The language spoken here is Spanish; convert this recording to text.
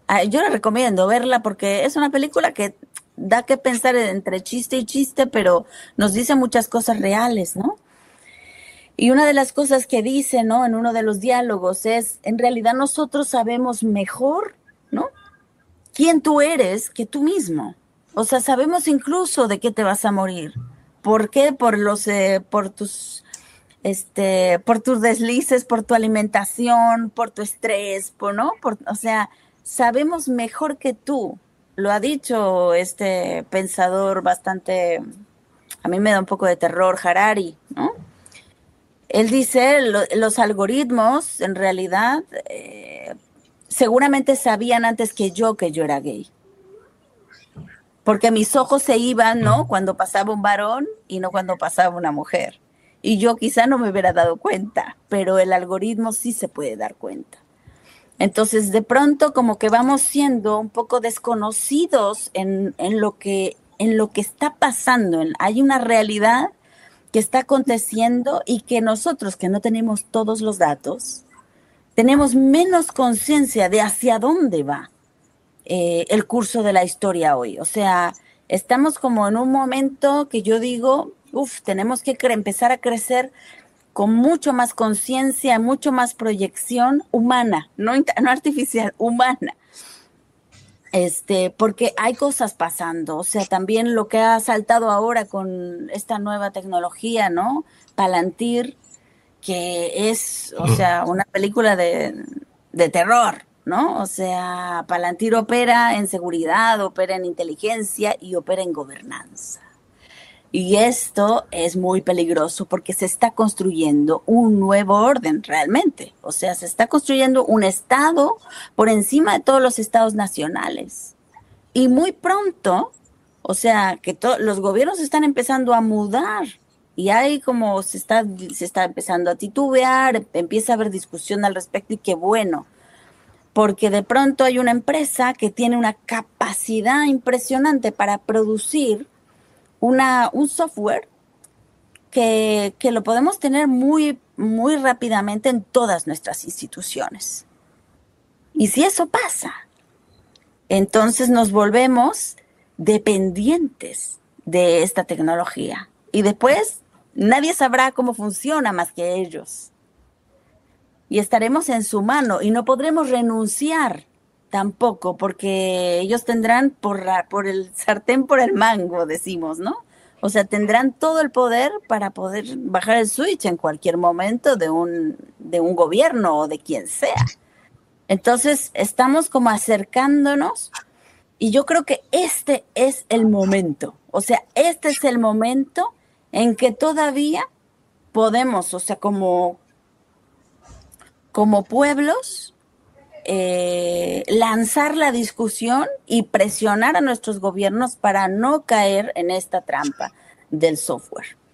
Yo le recomiendo verla porque es una película que da que pensar entre chiste y chiste, pero nos dice muchas cosas reales, ¿no? Y una de las cosas que dice, ¿no? En uno de los diálogos es, en realidad nosotros sabemos mejor, ¿no? Quién tú eres que tú mismo. O sea, sabemos incluso de qué te vas a morir. ¿Por qué? Por tus deslices, por tu alimentación, por tu estrés, ¿no? O sea, sabemos mejor que tú. Lo ha dicho este pensador bastante, a mí me da un poco de terror, Harari, ¿no? Él dice, los algoritmos en realidad seguramente sabían antes que yo era gay. Porque mis ojos se iban, ¿no? Cuando pasaba un varón y no cuando pasaba una mujer. Y yo quizá no me hubiera dado cuenta, pero el algoritmo sí se puede dar cuenta. Entonces, de pronto, como que vamos siendo un poco desconocidos en lo que está pasando. Hay una realidad que está aconteciendo y que nosotros, que no tenemos todos los datos, tenemos menos conciencia de hacia dónde va el curso de la historia hoy. O sea, estamos como en un momento que yo digo, uff, tenemos que empezar a crecer con mucho más conciencia, mucho más proyección humana, no artificial, humana. Porque hay cosas pasando, o sea, también lo que ha saltado ahora con esta nueva tecnología, ¿no? Palantir, que es, o sea, una película de terror, ¿no? O sea, Palantir opera en seguridad, opera en inteligencia y opera en gobernanza. Y esto es muy peligroso porque se está construyendo un nuevo orden realmente. O sea, se está construyendo un Estado por encima de todos los estados nacionales. Y muy pronto, o sea, que los gobiernos están empezando a mudar y hay como se está empezando a titubear, empieza a haber discusión al respecto y qué bueno, porque de pronto hay una empresa que tiene una capacidad impresionante para producir un software que lo podemos tener muy, muy rápidamente en todas nuestras instituciones. Y si eso pasa, entonces nos volvemos dependientes de esta tecnología. Y después nadie sabrá cómo funciona más que ellos. Y estaremos en su mano y no podremos renunciar tampoco, porque ellos tendrán por el sartén, por el mango, decimos, ¿no? O sea, tendrán todo el poder para poder bajar el switch en cualquier momento de un gobierno o de quien sea. Entonces, estamos como acercándonos y yo creo que este es el momento. O sea, este es el momento en que todavía podemos, o sea, como pueblos, lanzar la discusión y presionar a nuestros gobiernos para no caer en esta trampa del software.